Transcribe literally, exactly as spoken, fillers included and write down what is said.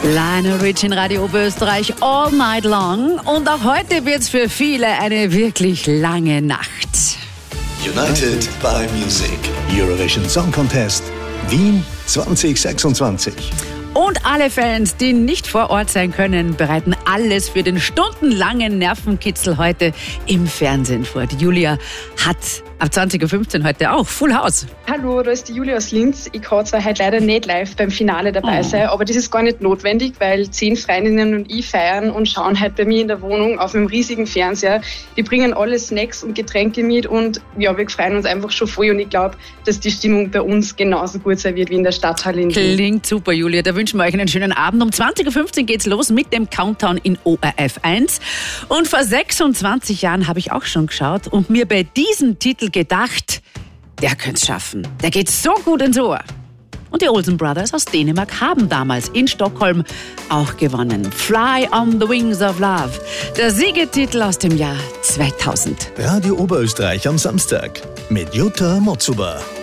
Lionel Richie in Radio Oberösterreich all night long. Und auch heute wird es für viele eine wirklich lange Nacht. United by Music. Eurovision Song Contest Wien zwanzig sechsundzwanzig. Und alle Fans, die nicht vor Ort sein können, bereiten alles für den stundenlangen Nervenkitzel heute im Fernsehen vor. Die Julia hat ab zwanzig Uhr fünfzehn heute auch Full House. Hallo, da ist die Julia aus Linz. Ich kann zwar heute leider nicht live beim Finale dabei oh. sein, aber das ist gar nicht notwendig, weil zehn Freundinnen und ich feiern und schauen heute bei mir in der Wohnung auf einem riesigen Fernseher. Die bringen alle Snacks und Getränke mit und ja, wir freuen uns einfach schon voll und ich glaube, dass die Stimmung bei uns genauso gut sein wird wie in der Stadthalle in Wien. Klingt super, Julia. Da wünschen wir euch einen schönen Abend. Um zwanzig Uhr fünfzehn geht's los mit dem Countdown in O R F eins. Und vor sechsundzwanzig Jahren habe ich auch schon geschaut und mir bei diesem Titel gedacht, der könnte es schaffen. Der geht so gut ins Ohr. Und die Olsen Brothers aus Dänemark haben damals in Stockholm auch gewonnen. Fly on the Wings of Love. Der Siegetitel aus dem Jahr zweitausend. Radio Oberösterreich am Samstag mit Jutta Motzuber.